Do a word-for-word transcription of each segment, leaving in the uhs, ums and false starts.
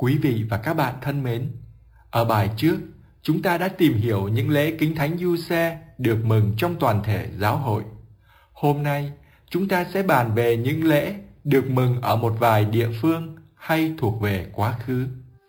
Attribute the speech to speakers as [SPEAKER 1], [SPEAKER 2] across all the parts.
[SPEAKER 1] Quý vị và các bạn thân mến, ở bài trước, chúng ta đã tìm hiểu những lễ kính thánh Giuse được mừng trong toàn thể giáo hội. Hôm nay, chúng ta sẽ bàn về những lễ được mừng ở một vài địa phương hay thuộc về quá khứ.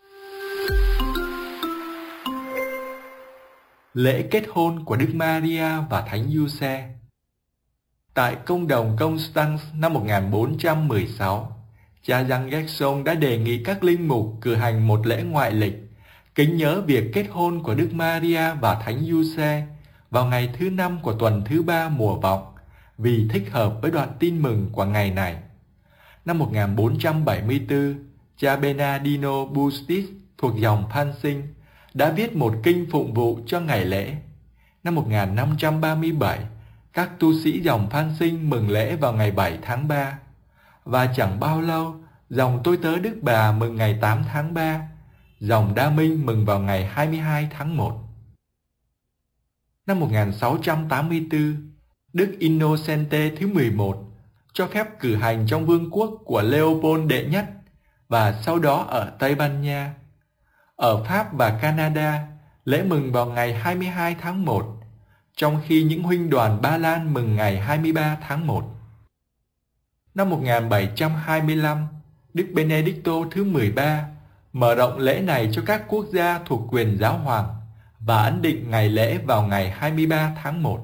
[SPEAKER 1] Lễ kết hôn của Đức Maria và Thánh Giuse. Tại công đồng Constance năm một nghìn bốn trăm mười sáu, cha Jean Gerson đã đề nghị các linh mục cử hành một lễ ngoại lịch kính nhớ việc kết hôn của Đức Maria và Thánh Giuse vào ngày thứ năm của tuần thứ ba mùa vọng, vì thích hợp với đoạn tin mừng của ngày này. Năm một nghìn bốn trăm bảy mươi tư, cha Bernardino Bustis thuộc dòng Phan Sinh đã viết một kinh phụng vụ cho ngày lễ. Năm một nghìn năm trăm ba mươi bảy, các tu sĩ dòng Phan Sinh mừng lễ vào ngày bảy tháng ba. Và chẳng bao lâu, dòng Tôi Tớ Đức Bà mừng ngày tám tháng ba, dòng Đa Minh mừng vào ngày hai mươi hai tháng một. Năm một nghìn sáu trăm tám mươi tư, Đức Innocente thứ mười một cho phép cử hành trong vương quốc của Leopold đệ nhất và sau đó ở Tây Ban Nha. Ở Pháp và Canada, lễ mừng vào ngày hai mươi hai tháng một, trong khi những huynh đoàn Ba Lan mừng ngày hai mươi ba tháng một. Năm một nghìn bảy trăm hai mươi lăm, Đức Benedicto thứ mười ba mở rộng lễ này cho các quốc gia thuộc quyền giáo hoàng và ấn định ngày lễ vào ngày hai mươi ba tháng một.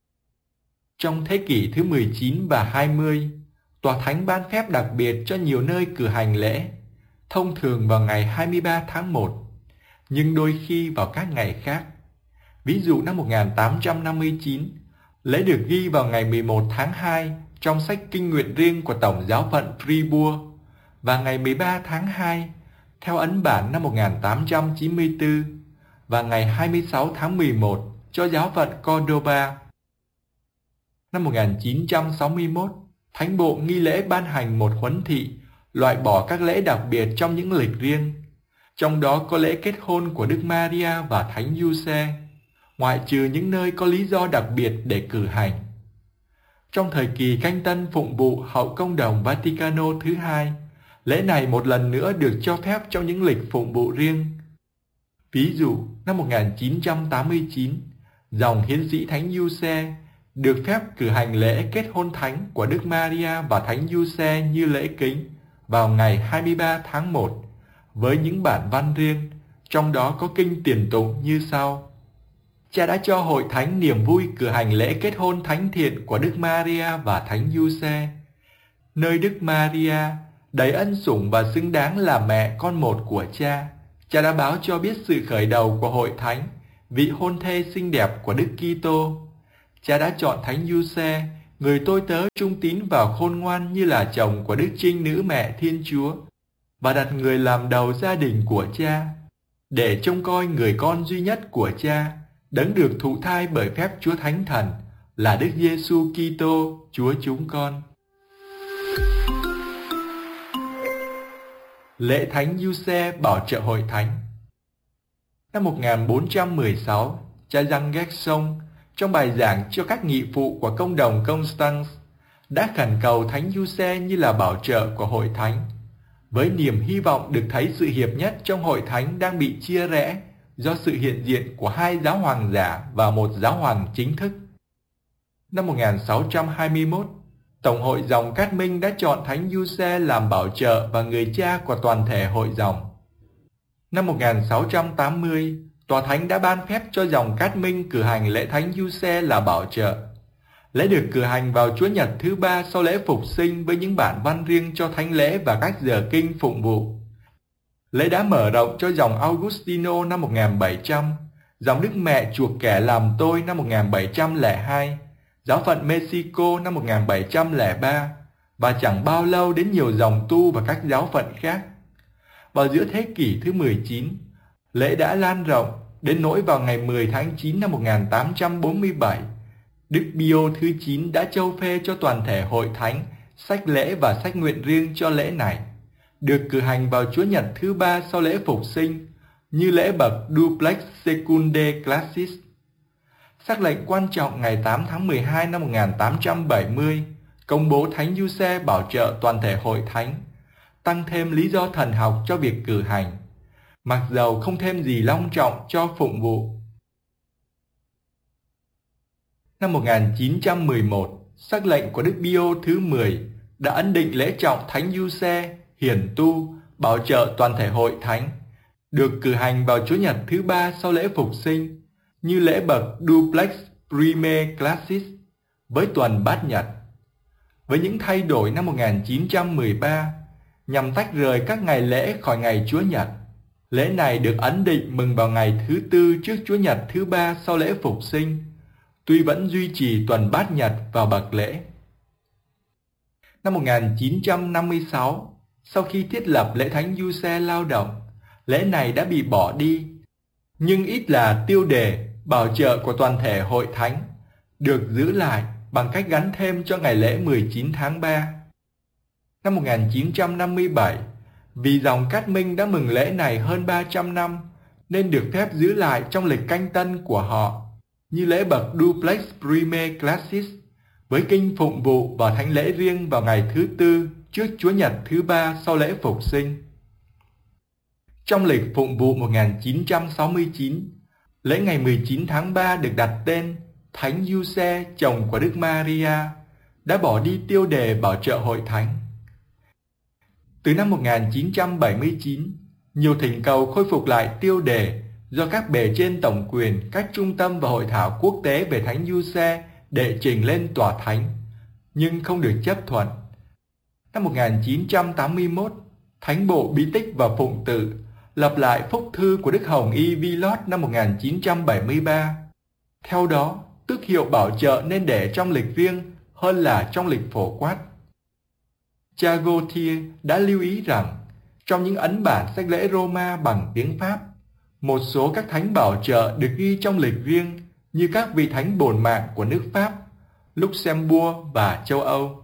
[SPEAKER 1] Trong thế kỷ thứ mười chín và hai mươi, Tòa Thánh ban phép đặc biệt cho nhiều nơi cử hành lễ, thông thường vào ngày hai mươi ba tháng một, nhưng đôi khi vào các ngày khác. Ví dụ năm một nghìn tám trăm năm mươi chín, lễ được ghi vào ngày mười một tháng hai trong sách kinh nguyện riêng của Tổng giáo phận Fribourg và ngày mười ba tháng hai theo ấn bản năm một nghìn tám trăm chín mươi tư và ngày hai mươi sáu tháng mười một cho giáo phận Cordoba. Năm một nghìn chín trăm sáu mươi mốt, Thánh bộ nghi lễ ban hành một huấn thị loại bỏ các lễ đặc biệt trong những lịch riêng, trong đó có lễ kết hôn của Đức Maria và Thánh Giuse, ngoại trừ những nơi có lý do đặc biệt để cử hành. Trong thời kỳ canh tân phụng vụ hậu công đồng Vaticano thứ hai, lễ này một lần nữa được cho phép trong những lịch phụng vụ riêng. Ví dụ, năm một nghìn chín trăm tám mươi chín, dòng hiến sĩ Thánh Giuse được phép cử hành lễ kết hôn thánh của Đức Maria và Thánh Giuse như lễ kính vào ngày hai mươi ba tháng một, với những bản văn riêng, trong đó có kinh tiền tụng như sau. Cha đã cho hội thánh niềm vui cử hành lễ kết hôn thánh thiện của Đức Maria và Thánh Giuse, nơi Đức Maria đầy ân sủng và xứng đáng là mẹ con một của cha. Cha đã báo cho biết sự khởi đầu của hội thánh, vị hôn thê xinh đẹp của Đức Kitô. Cha đã chọn Thánh Giuse, người tôi tớ trung tín và khôn ngoan như là chồng của Đức Trinh Nữ Mẹ Thiên Chúa, và đặt người làm đầu gia đình của cha, để trông coi người con duy nhất của cha, đấng được thụ thai bởi phép Chúa Thánh Thần, là Đức Giêsu Kitô, Chúa chúng con. Lễ Thánh Giuse bảo trợ hội thánh. Năm một nghìn bốn trăm mười sáu, cha Jean Gerson trong bài giảng cho các nghị phụ của công đồng Constance đã khẩn cầu Thánh Giuse như là bảo trợ của hội thánh, với niềm hy vọng được thấy sự hiệp nhất trong hội thánh đang bị chia rẽ do sự hiện diện của hai giáo hoàng giả và một giáo hoàng chính thức. Năm một nghìn sáu trăm hai mươi mốt, Tổng hội dòng Cát Minh đã chọn Thánh Giuse làm bảo trợ và người cha của toàn thể hội dòng. Năm một nghìn sáu trăm tám mươi, Tòa Thánh đã ban phép cho dòng Cát Minh cử hành lễ Thánh Giuse là bảo trợ. Lễ được cử hành vào Chúa Nhật thứ ba sau lễ Phục Sinh với những bản văn riêng cho thánh lễ và các giờ kinh phụng vụ. Lễ đã mở rộng cho dòng Augustino năm một nghìn bảy trăm, dòng Đức Mẹ chuộc kẻ làm tôi năm một nghìn bảy trăm lẻ hai, giáo phận Mexico năm một nghìn bảy trăm lẻ ba, và chẳng bao lâu đến nhiều dòng tu và các giáo phận khác. Vào giữa thế kỷ thứ mười chín, lễ đã lan rộng đến nỗi vào ngày mười tháng chín năm một nghìn tám trăm bốn mươi bảy, Đức Pio thứ chín đã châu phê cho toàn thể hội thánh sách lễ và sách nguyện riêng cho lễ này, được cử hành vào Chúa Nhật thứ ba sau lễ Phục Sinh, như lễ bậc Duplex Secunde Classis. Sắc lệnh quan trọng ngày tám tháng mười hai năm một nghìn tám trăm bảy mươi công bố Thánh Giuse bảo trợ toàn thể hội thánh, tăng thêm lý do thần học cho việc cử hành. mặc dầu không thêm gì long trọng cho phụng vụ. Năm một nghìn chín trăm mười một, sắc lệnh của Đức Pio thứ mười đã ấn định lễ trọng Thánh Giuse hiển tu bảo trợ toàn thể hội thánh, được cử hành vào Chúa Nhật thứ ba sau lễ Phục sinh, như lễ bậc Duplex Prime Classis với tuần Bát Nhật. Với những thay đổi năm một nghìn chín trăm mười ba, nhằm tách rời các ngày lễ khỏi ngày Chúa Nhật, lễ này được ấn định mừng vào ngày thứ tư trước Chúa Nhật thứ ba sau lễ Phục sinh, tuy vẫn duy trì tuần Bát Nhật vào bậc lễ. Năm một nghìn chín trăm năm mươi sáu, sau khi thiết lập lễ Thánh Giuse lao động, lễ này đã bị bỏ đi, nhưng ít là tiêu đề bảo trợ của toàn thể hội thánh được giữ lại bằng cách gắn thêm cho ngày lễ mười chín tháng ba. Năm một nghìn chín trăm năm mươi bảy, vì dòng Cát Minh đã mừng lễ này hơn ba trăm năm, nên được phép giữ lại trong lịch canh tân của họ, như lễ bậc Duplex Prime Classis, với kinh phụng vụ và thánh lễ riêng vào ngày thứ tư trước Chúa Nhật thứ ba sau lễ Phục sinh. Trong lịch phụng vụ một nghìn chín trăm sáu mươi chín, lễ ngày mười chín tháng ba được đặt tên Thánh Giuse, chồng của Đức Maria, đã bỏ đi tiêu đề bảo trợ hội thánh. Từ năm một nghìn chín trăm bảy mươi chín, nhiều thỉnh cầu khôi phục lại tiêu đề do các bề trên tổng quyền, các trung tâm và hội thảo quốc tế về Thánh Giuse đệ trình lên tòa thánh, nhưng không được chấp thuận. Năm một nghìn chín trăm tám mươi mốt, Thánh bộ Bí tích và Phụng tự lập lại phúc thư của Đức Hồng Y Villot năm một nghìn chín trăm bảy mươi ba. Theo đó, tước hiệu bảo trợ nên để trong lịch riêng hơn là trong lịch phổ quát. Cha Gautier đã lưu ý rằng, trong những ấn bản sách lễ Roma bằng tiếng Pháp, một số các thánh bảo trợ được ghi trong lịch riêng như các vị thánh bổn mạng của nước Pháp, Luxembourg và châu Âu.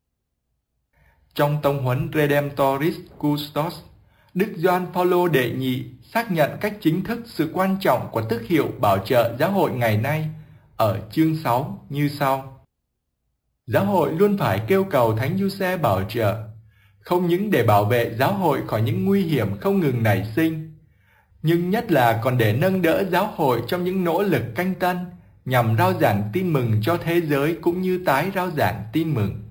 [SPEAKER 1] Trong tông huấn Redemptoris Custos, Đức Gioan Phaolô đệ nhị xác nhận cách chính thức sự quan trọng của tước hiệu bảo trợ giáo hội ngày nay ở chương sáu như sau. Giáo hội luôn phải kêu cầu Thánh Giuse bảo trợ, không những để bảo vệ giáo hội khỏi những nguy hiểm không ngừng nảy sinh, nhưng nhất là còn để nâng đỡ giáo hội trong những nỗ lực canh tân nhằm rao giảng tin mừng cho thế giới cũng như tái rao giảng tin mừng.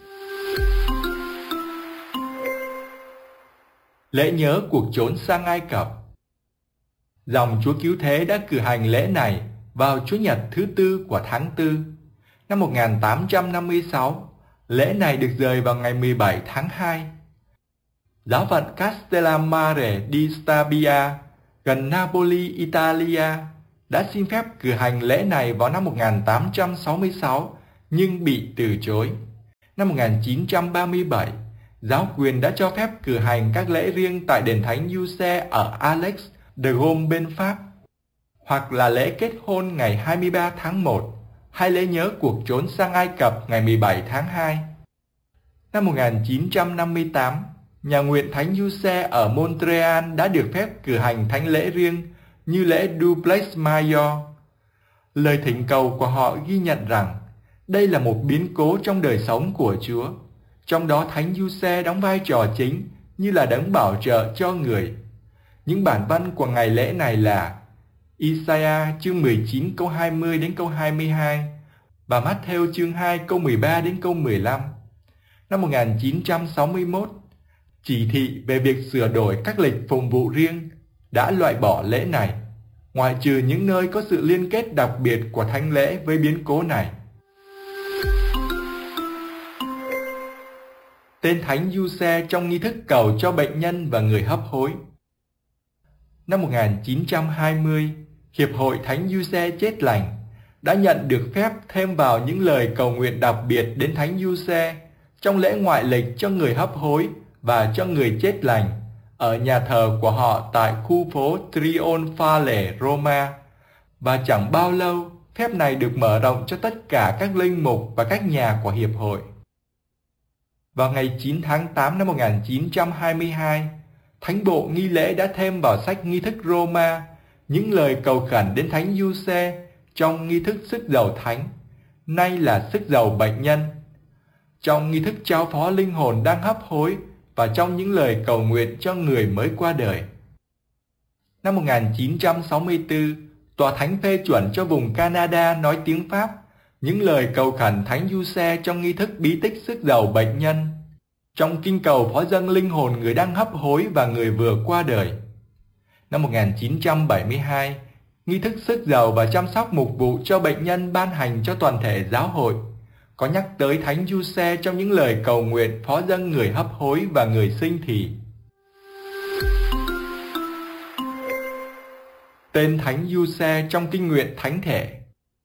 [SPEAKER 1] Lễ nhớ cuộc trốn sang Ai Cập. Dòng Chúa Cứu Thế đã cử hành lễ này vào Chúa Nhật thứ tư của tháng tư. Năm một nghìn tám trăm năm mươi sáu, lễ này được dời vào ngày mười bảy tháng hai. Giáo phận Castellammare di Stabia, gần Napoli, Italia, đã xin phép cử hành lễ này vào năm một nghìn tám trăm sáu mươi sáu, nhưng bị từ chối. Năm một nghìn chín trăm ba mươi bảy, giáo quyền đã cho phép cử hành các lễ riêng tại đền Thánh Giuse ở Alex de Gaume bên Pháp, hoặc là lễ kết hôn ngày hai mươi ba tháng một, hay lễ nhớ cuộc trốn sang Ai Cập ngày mười bảy tháng hai. Năm một nghìn chín trăm năm mươi tám, nhà nguyện Thánh Giuse ở Montreal đã được phép cử hành thánh lễ riêng như lễ Duplex Major. Lời thỉnh cầu của họ ghi nhận rằng đây là một biến cố trong đời sống của Chúa, trong đó Thánh Giuse đóng vai trò chính như là đấng bảo trợ cho người. Những bản văn của ngày lễ này là Isaiah chương mười chín câu hai mươi đến câu hai mươi hai và Matthew chương hai câu mười ba đến câu mười lăm. Năm một nghìn chín trăm sáu mươi mốt, chỉ thị về việc sửa đổi các lịch phụng vụ riêng đã loại bỏ lễ này, ngoại trừ những nơi có sự liên kết đặc biệt của thánh lễ với biến cố này. Tên Thánh Giuse trong nghi thức cầu cho bệnh nhân và người hấp hối. Năm một nghìn chín trăm hai mươi, Hiệp hội Thánh Giuse chết lành đã nhận được phép thêm vào những lời cầu nguyện đặc biệt đến Thánh Giuse trong lễ ngoại lịch cho người hấp hối và cho người chết lành ở nhà thờ của họ tại khu phố Trionfale, Roma, và chẳng bao lâu phép này được mở rộng cho tất cả các linh mục và các nhà của Hiệp hội. Vào ngày chín tháng tám năm một nghìn chín trăm hai mươi hai, Thánh bộ nghi lễ đã thêm vào sách nghi thức Roma những lời cầu khẩn đến Thánh Giuse trong nghi thức sức dầu thánh, nay là sức dầu bệnh nhân, trong nghi thức trao phó linh hồn đang hấp hối và trong những lời cầu nguyện cho người mới qua đời. năm một nghìn chín trăm sáu mươi tư, Tòa Thánh phê chuẩn cho vùng Canada nói tiếng Pháp những lời cầu khẩn Thánh Giuse trong nghi thức bí tích sức giàu bệnh nhân, trong kinh cầu phó dâng linh hồn người đang hấp hối và người vừa qua đời. Năm một nghìn chín trăm bảy mươi hai, nghi thức sức giàu và chăm sóc mục vụ cho bệnh nhân ban hành cho toàn thể giáo hội, có nhắc tới Thánh Giuse trong những lời cầu nguyện phó dâng người hấp hối và người sinh thì. Tên Thánh Giuse trong kinh nguyện thánh thể.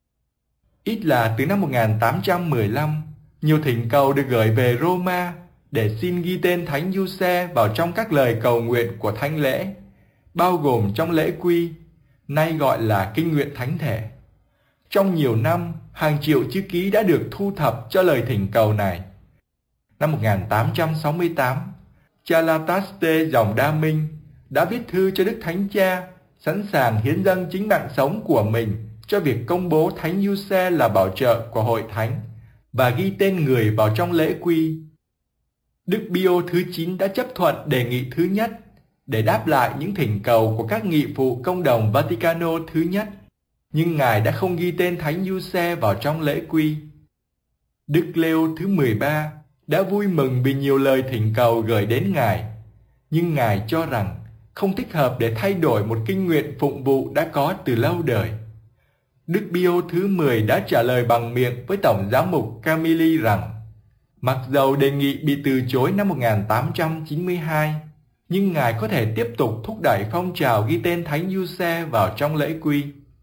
[SPEAKER 1] Ít là từ năm một nghìn tám trăm mười lăm, nhiều thỉnh cầu được gửi về Roma để xin ghi tên Thánh Giuse vào trong các lời cầu nguyện của thánh lễ, bao gồm trong lễ quy, nay gọi là kinh nguyện thánh thể. Trong nhiều năm, hàng triệu chữ ký đã được thu thập cho lời thỉnh cầu này. Năm một nghìn tám trăm sáu mươi tám, cha Lataste dòng Đa Minh đã viết thư cho Đức Thánh Cha, sẵn sàng hiến dâng chính mạng sống của mình cho việc công bố Thánh Giuse là bảo trợ của hội thánh và ghi tên người vào trong lễ quy. Đức Pio thứ chín đã chấp thuận đề nghị thứ nhất để đáp lại những thỉnh cầu của các nghị phụ công đồng Vaticano thứ nhất, nhưng Ngài đã không ghi tên Thánh Giuse vào trong lễ quy. Đức Leo thứ mười ba đã vui mừng vì nhiều lời thỉnh cầu gửi đến Ngài, nhưng Ngài cho rằng không thích hợp để thay đổi một kinh nguyện phụng vụ đã có từ lâu đời. Đức Pio thứ mười đã trả lời bằng miệng với Tổng giám mục Camilli rằng, mặc dầu đề nghị bị từ chối năm một nghìn tám trăm chín mươi hai, nhưng Ngài có thể tiếp tục thúc đẩy phong trào ghi tên Thánh Giuse vào trong lễ quy.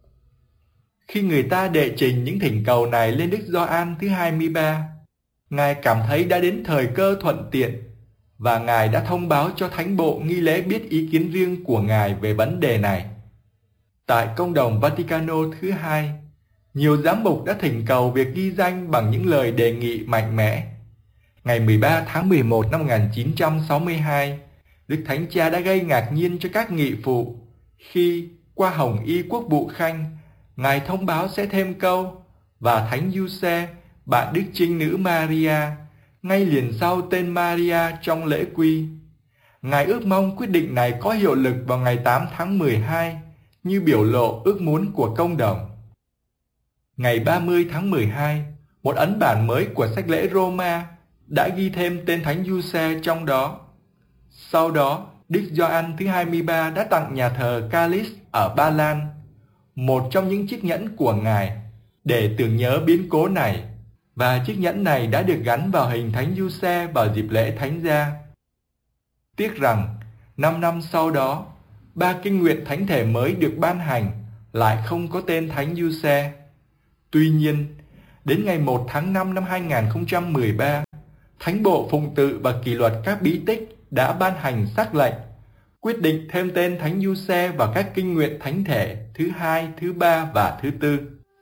[SPEAKER 1] Khi người ta đệ trình những thỉnh cầu này lên Đức Gioan thứ hai mươi ba, Ngài cảm thấy đã đến thời cơ thuận tiện, và Ngài đã thông báo cho Thánh bộ nghi lễ biết ý kiến riêng của Ngài về vấn đề này. Tại Công đồng Vaticano thứ hai, nhiều giám mục đã thỉnh cầu việc ghi danh bằng những lời đề nghị mạnh mẽ. Ngày mười ba tháng mười một năm một nghìn chín trăm sáu mươi hai, Đức Thánh Cha đã gây ngạc nhiên cho các nghị phụ khi, qua Hồng Y Quốc vụ Khanh, Ngài thông báo sẽ thêm câu và Thánh Giuse, bạn Đức Trinh Nữ Maria, ngay liền sau tên Maria trong lễ quy. Ngài ước mong quyết định này có hiệu lực vào ngày tám tháng mười hai, như biểu lộ ước muốn của công đồng. Ngày ba mươi tháng mười hai, một ấn bản mới của sách lễ Roma đã ghi thêm tên Thánh Giuse trong đó. Sau đó, Đức Gioan thứ hai mươi ba đã tặng nhà thờ Calis ở Ba Lan một trong những chiếc nhẫn của Ngài để tưởng nhớ biến cố này, và chiếc nhẫn này đã được gắn vào hình Thánh Giuse vào dịp lễ Thánh gia. Tiếc rằng, năm năm sau đó, ba kinh nguyện thánh thể mới được ban hành lại không có tên Thánh Giuse. Tuy nhiên, đến ngày một tháng năm năm hai nghìn không trăm mười ba, Thánh bộ Phụng tự và Kỷ luật các bí tích đã ban hành sắc lệnh quyết định thêm tên Thánh Giuse vào các kinh nguyện thánh thể thứ hai, thứ ba và thứ tư.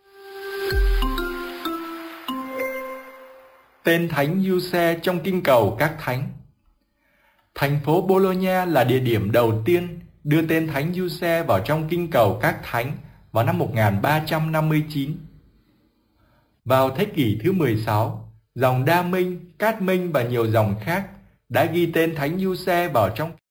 [SPEAKER 1] Tên Thánh Giuse trong kinh cầu các thánh. Thành phố Bologna là địa điểm đầu tiên đưa tên Thánh Giuse vào trong kinh cầu các thánh vào năm một nghìn ba trăm năm mươi chín. Vào thế kỷ thứ mười sáu, dòng Đa Minh, Cát Minh và nhiều dòng khác đã ghi tên Thánh Giuse vào trong